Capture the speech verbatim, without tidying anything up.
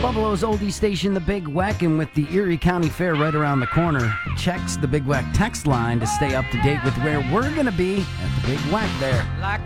Buffalo's oldie station, The Big Weck, and with the Erie County Fair right around the corner, checks the Big Weck text line to stay up to date with where we're going to be at the Big Weck there. Like